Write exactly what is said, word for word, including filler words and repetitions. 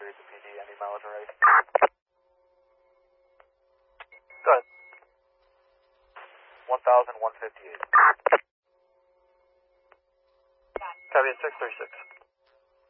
three to P D, any mileage right? Go ahead. one thousand one fifty-eight. Copy at six thirty-six.